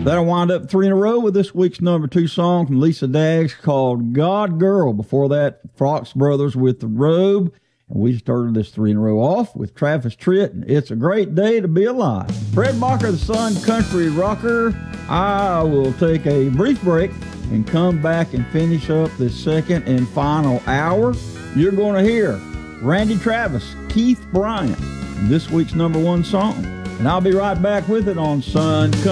That'll wind up 3 in a row with this week's number 2 song from Lisa Daggs called God Girl. Before that, Fox Brothers with The Robe. And we started this 3 in a row off with Travis Tritt and It's a Great Day to Be Alive. Fred Barker, the Sun Country Rocker. I will take a brief break and come back and finish up this second and final hour. You're going to hear Randy Travis, Keith Bryant, and this week's number 1 song. And I'll be right back with it on Sun Country.